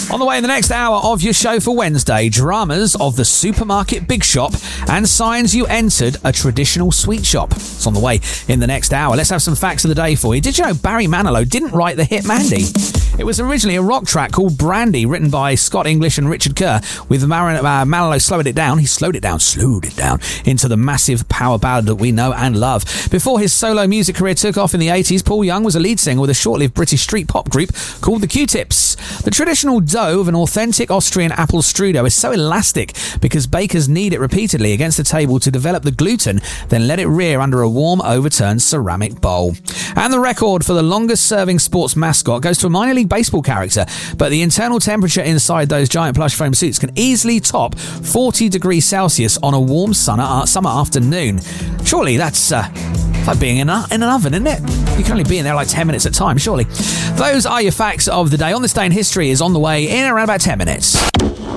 On the way in the next hour of your show for Wednesday, dramas of the supermarket big shop and signs you entered a traditional sweet shop. It's on the way in the next hour. Let's have some facts of the day for you. Did you know Barry Manilow didn't write the hit Mandy? It was originally a rock track called Brandy, written by Scott English and Richard Kerr, with Manilow slowed it down into the massive power ballad that we know and love. Before his solo music career took off in the 80s, Paul Young was a lead singer with a short-lived British street pop group called the Q-Tips. The traditional dough of an authentic Austrian apple strudel is so elastic because bakers knead it repeatedly against the table to develop the gluten, then let it rear under a warm, overturned ceramic bowl. And the record for the longest-serving sports mascot goes to a minor league baseball character, but the internal temperature inside those giant plush foam suits can easily top 40 degrees Celsius on a warm summer afternoon. Surely that's like being in an oven, isn't it? You can only be in there like 10 minutes at a time, surely. Those are your facts of the day. On This Day in History is on the way in around about 10 minutes.